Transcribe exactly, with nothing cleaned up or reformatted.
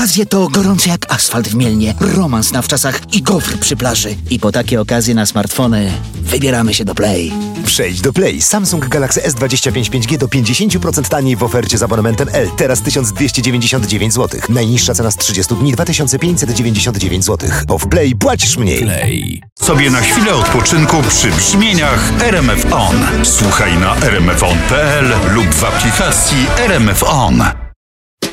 Wakacje to gorące jak asfalt w Mielnie, romans na wczasach i gofr przy plaży. I po takie okazje na smartfony wybieramy się do Play. Przejdź do Play. Samsung Galaxy S dwadzieścia pięć pięć G do pięćdziesiąt procent taniej w ofercie z abonamentem L. Teraz tysiąc dwieście dziewięćdziesiąt dziewięć złotych. Najniższa cena z trzydziestu dni dwa tysiące pięćset dziewięćdziesiąt dziewięć złotych. Bo w Play płacisz mniej. Play. Sobie na chwilę odpoczynku przy brzmieniach R M F On. Słuchaj na r m f on kropka p l lub w aplikacji R M F On.